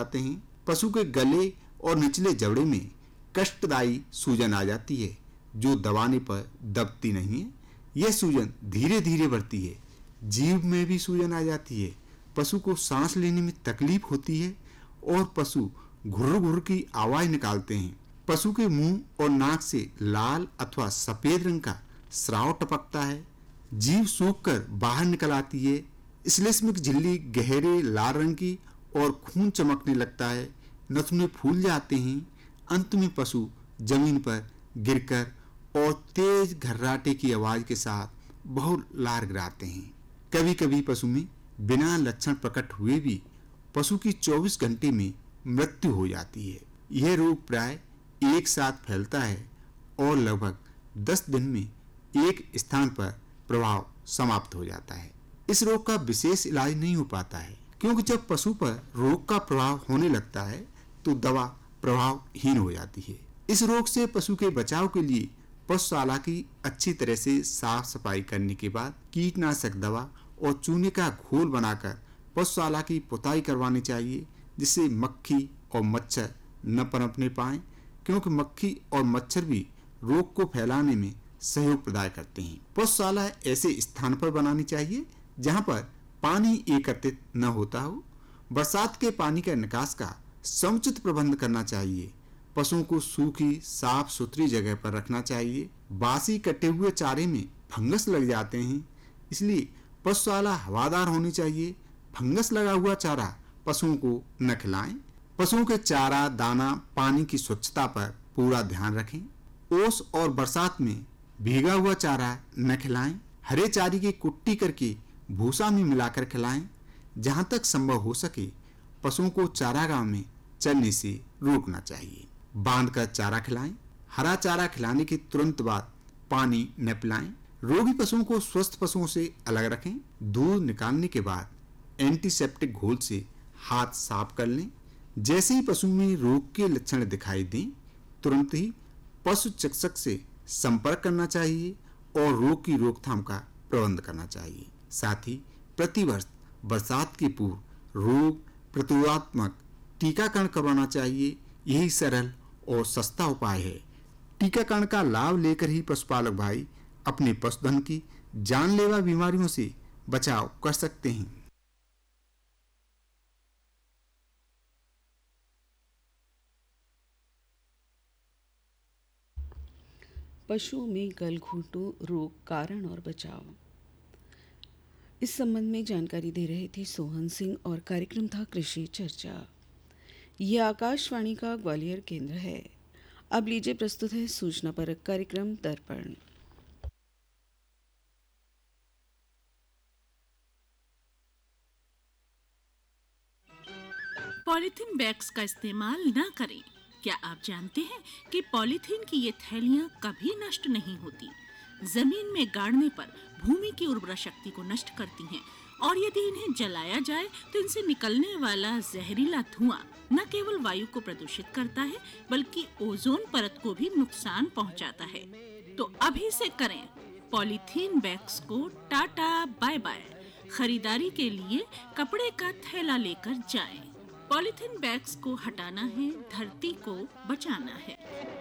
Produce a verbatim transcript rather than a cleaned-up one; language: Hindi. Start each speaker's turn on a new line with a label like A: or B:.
A: जाते हैं। पशु के गले और निचले जबड़े में कष्टदायी सूजन आ जाती है जो दबाने पर दबती नहीं है। यह सूजन धीरे धीरे बढ़ती है। जीभ में भी सूजन आ जाती है। पशु को सांस लेने में तकलीफ होती है और पशु घुर्र घुर्र की आवाज निकालते हैं। पशु के मुंह और नाक से लाल अथवा सफेद रंग का स्राव टपकता है। जीभ सूखकर बाहर निकल आती है। श्लेष्मिक झिल्ली गहरे लाल रंग की और खून चमकने लगता है। नथुने फूल जाते हैं। अंत में पशु जमीन पर गिरकर और तेज घर्राटे की आवाज के साथ बहुत लार गिराते हैं। कभी कभी पशु में बिना लक्षण प्रकट हुए भी पशु की चौबीस घंटे में मृत्यु हो जाती है। यह रोग प्राय एक साथ फैलता है और लगभग दस दिन में एक स्थान पर प्रभाव समाप्त हो जाता है। इस रोग का विशेष इलाज नहीं हो पाता है क्योंकि जब पशु पर रोग का प्रभाव होने लगता है तो दवा प्रभावहीन हो जाती है। इस रोग से पशु के बचाव के लिए पशुशाला की अच्छी तरह से साफ सफाई करने के बाद कीटनाशक दवा और चूने का घोल बनाकर पशुशाला की पुताई करवानी चाहिए, जिससे मक्खी और मच्छर न पनपने पाए, क्योंकि मक्खी और मच्छर भी रोग को फैलाने में सहयोग प्रदान करते हैं। पशुशाला ऐसे स्थान पर बनानी चाहिए जहां पर पानी एकत्रित न होता हो। बरसात के पानी का निकास का समुचित प्रबंध करना चाहिए। पशुओं को सूखी साफ सुथरी जगह पर रखना चाहिए। बासी कटे हुए चारे में फंगस लग जाते हैं, इसलिए पशुशाला हवादार होनी चाहिए। फंगस लगा हुआ चारा पशुओं को न खिलाएं। पशुओं के चारा दाना पानी की स्वच्छता पर पूरा ध्यान रखें। ओस और बरसात में भीगा हुआ चारा न खिलाएं। हरे चारे की कुट्टी करके भूसा में मिलाकर खिलाएं। जहां तक संभव हो सके पशुओं को चारागाह में चलने से रोकना चाहिए। बांधकर चारा खिलाएं। हरा चारा खिलाने के तुरंत बाद पानी न पिलाएं। रोगी पशुओं को स्वस्थ पशुओं से अलग रखें। दूध निकालने के बाद एंटीसेप्टिक घोल से हाथ साफ कर लें। जैसे ही पशु में रोग के लक्षण दिखाई दें तुरंत ही पशु चिकित्सक से संपर्क करना चाहिए और रोग की रोकथाम का प्रबंध करना चाहिए। साथ ही प्रतिवर्ष बरसात के पूर्व रोग प्रतिरोधात्मक टीकाकरण करवाना चाहिए। यही सरल और सस्ता उपाय है। टीकाकरण का लाभ लेकर ही पशुपालक भाई अपने पशुधन की जानलेवा बीमारियों से बचाव कर सकते हैं।
B: पशुओं में गलघोंटू रोग कारण और बचाव, इस संबंध में जानकारी दे रहे थे सोहन सिंह और कार्यक्रम था कृषि चर्चा। यह आकाशवाणी का ग्वालियर केंद्र है। अब लीजिए प्रस्तुत है सूचना परक कार्यक्रम दर्पण।
C: पॉलीथीन बैग्स का इस्तेमाल न करें। क्या आप जानते हैं कि पॉलीथीन की ये थैलियां कभी नष्ट नहीं होती। जमीन में गाड़ने पर भूमि की उर्वरा शक्ति को नष्ट करती हैं और यदि इन्हें जलाया जाए तो इनसे निकलने वाला जहरीला धुआं न केवल वायु को प्रदूषित करता है बल्कि ओजोन परत को भी नुकसान पहुंचाता है। तो अभी से करें पॉलीथीन बैग्स को टाटा बाय बाय। खरीदारी के लिए कपड़े का थैला लेकर जाएं। पॉलीथीन बैग्स को हटाना है, धरती को बचाना है।